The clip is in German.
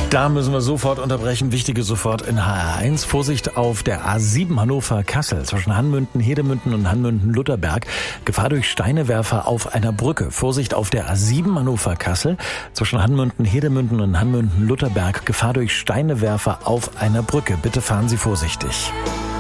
Da müssen wir sofort unterbrechen. Wichtige sofort in HR1. Vorsicht auf der A7 Hannover-Kassel zwischen Hanmünden, Hedemünden und Hanmünden-Lutherberg. Gefahr durch Steinewerfer auf einer Brücke. Vorsicht auf der A7 Hannover-Kassel zwischen Hanmünden, Hedemünden und Hanmünden-Lutherberg. Gefahr durch Steinewerfer auf einer Brücke. Bitte fahren Sie vorsichtig.